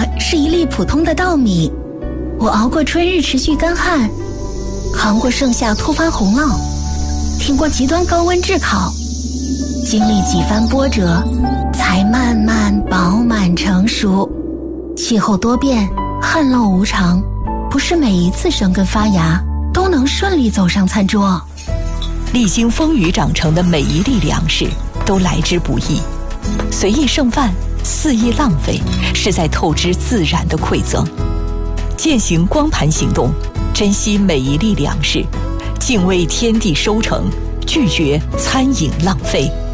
是一粒普通的稻米，我熬过春日持续干旱，扛过盛夏突发洪涝，挺过极端高温炙烤，经历几番波折，才慢慢饱满成熟。气候多变，旱涝无常，不是每一次生根发芽都能顺利走上餐桌。 历经风雨长成的每一粒粮食都来之不易，随意剩饭，肆意浪费，是在透支自然的馈赠。践行光盘行动，珍惜每一粒粮食，敬畏天地收成，拒绝餐饮浪费。